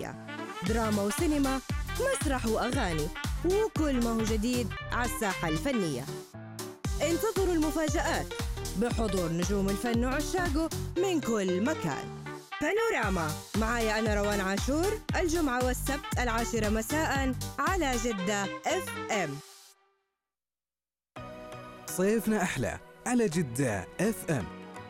الفنية، دراما وسينما، مسرح وأغاني، وكل ما هو جديد على الساحة الفنية. انتظروا المفاجآت بحضور نجوم الفن وعشاقه من كل مكان. بانوراما معايا أنا روان عاشور، الجمعة والسبت 10 مساء على جدة FM. صيفنا أحلى على جدة FM.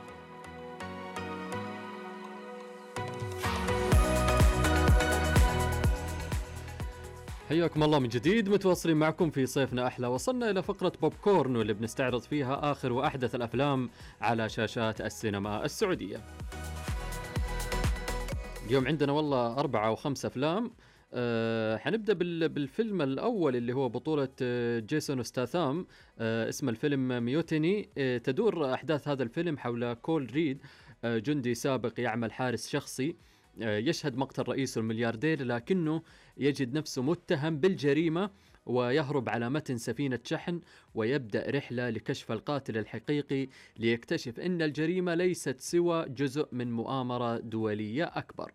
حياكم الله من جديد، متواصلين معكم في صيفنا أحلى. وصلنا إلى فقرة بوب كورن واللي بنستعرض فيها آخر وأحدث الأفلام على شاشات السينما السعودية. اليوم عندنا والله 4 أو 5 أفلام. حنبدأ بالفيلم الأول اللي هو بطولة جيسون ستاثام. اسم الفيلم ميوتيني. تدور أحداث هذا الفيلم حول كول ريد، جندي سابق يعمل حارس شخصي، يشهد مقتل رئيسه الملياردير، لكنه يجد نفسه متهم بالجريمة ويهرب على متن سفينة شحن، ويبدأ رحلة لكشف القاتل الحقيقي ليكتشف أن الجريمة ليست سوى جزء من مؤامرة دولية أكبر.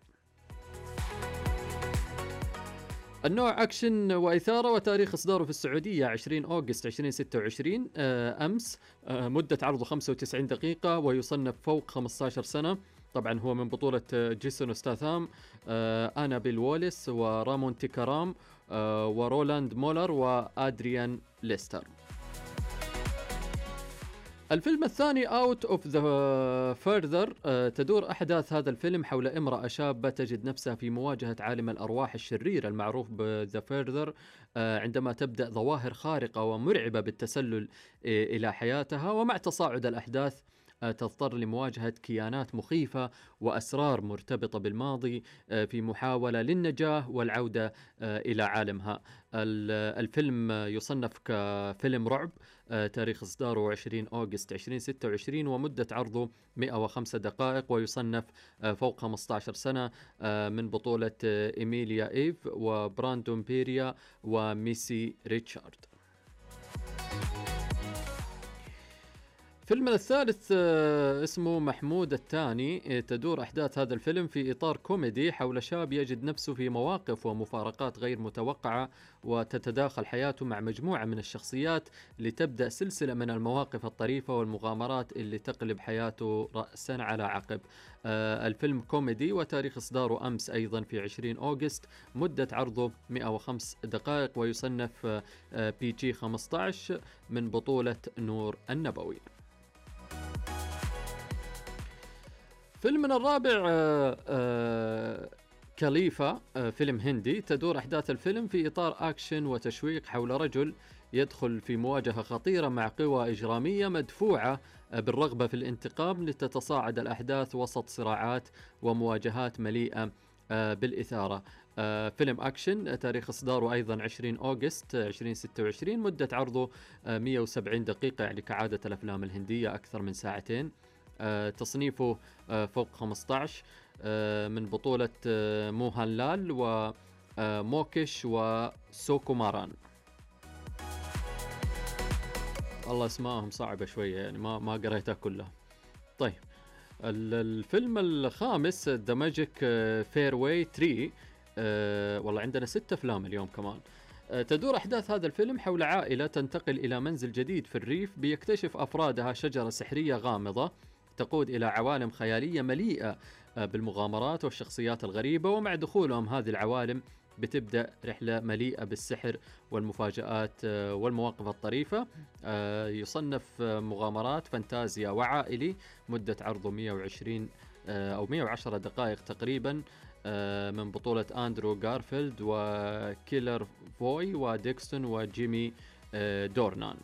النوع أكشن وإثارة، وتاريخ إصداره في السعودية 20 أغسطس 2026 أمس. مدة عرضه 95 دقيقة، ويصنف فوق 15 سنة. طبعا هو من بطولة جيسون ستاثام، أنابيل ووليس، ورامون تيكارام، ورولاند مولر، وأدريان ليستر. الفيلم الثاني Out of the Further. تدور أحداث هذا الفيلم حول امرأة شابة تجد نفسها في مواجهة عالم الأرواح الشرير المعروف ب The Further، عندما تبدأ ظواهر خارقة ومرعبة بالتسلل إلى حياتها، ومع تصاعد الأحداث تضطر لمواجهة كيانات مخيفة وأسرار مرتبطة بالماضي في محاولة للنجاة والعودة إلى عالمها. الفيلم يصنف كفيلم رعب، تاريخ إصداره 20 أغسطس 2026، ومدة عرضه 105 دقائق، ويصنف فوق 15 سنة. من بطولة إيميليا إيف وبراندون بيريا وميسي ريتشارد. فيلمنا الثالث اسمه محمود الثاني. تدور أحداث هذا الفيلم في إطار كوميدي حول شاب يجد نفسه في مواقف ومفارقات غير متوقعة، وتتداخل حياته مع مجموعة من الشخصيات لتبدأ سلسلة من المواقف الطريفة والمغامرات اللي تقلب حياته رأسا على عقب. الفيلم كوميدي، وتاريخ إصداره أمس أيضا في 20 أغسطس، مدة عرضه 105 دقائق، ويصنف PG 15، من بطولة نور النبوي. فيلمنا الرابع كليفة، فيلم هندي. تدور أحداث الفيلم في إطار أكشن وتشويق حول رجل يدخل في مواجهة خطيرة مع قوى إجرامية مدفوعة بالرغبة في الانتقام، لتتصاعد الأحداث وسط صراعات ومواجهات مليئة بالإثارة. فيلم أكشن، تاريخ إصداره أيضا 20 أغسطس 2026، مدة عرضه 170 دقيقة، يعني كعادة الأفلام الهندية أكثر من ساعتين. تصنيفه فوق 15، من بطولة موهنلال وموكش وسوكوماران. الله اسمائهم صعبة شوية، يعني ما قريتها كلها. طيب، الفيلم الخامس The Magic Fairway 3. والله عندنا 6 أفلام اليوم كمان. تدور أحداث هذا الفيلم حول عائلة تنتقل إلى منزل جديد في الريف، بيكتشف أفرادها شجرة سحرية غامضة تقود إلى عوالم خيالية مليئة بالمغامرات والشخصيات الغريبة، ومع دخولهم هذه العوالم بتبدأ رحلة مليئة بالسحر والمفاجآت والمواقف الطريفة. يصنف مغامرات فانتازيا وعائلي، مدة عرضه 120 أو 110 دقائق تقريبا، من بطولة أندرو غارفيلد وكيلر فوي وديكستون وجيمي دورنان.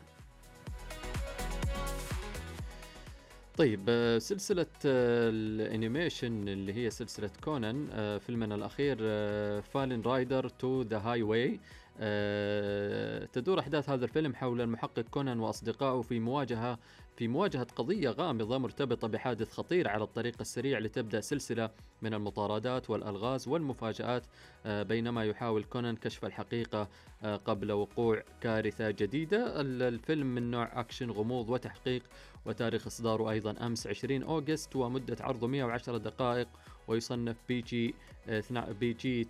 طيب، سلسلة الانيميشن اللي هي سلسلة كونان، فيلمنا الأخير فالن رايدر تو ذا هاي واي. تدور أحداث هذا الفيلم حول المحقق كونان وأصدقائه في مواجهة قضية غامضة مرتبطة بحادث خطير على الطريق السريع، لتبدأ سلسلة من المطاردات والألغاز والمفاجآت بينما يحاول كونان كشف الحقيقة قبل وقوع كارثة جديدة. الفيلم من نوع أكشن غموض وتحقيق، وتاريخ إصداره أيضا أمس 20 أغسطس، ومدة عرضه 110 دقائق، ويصنف بي جي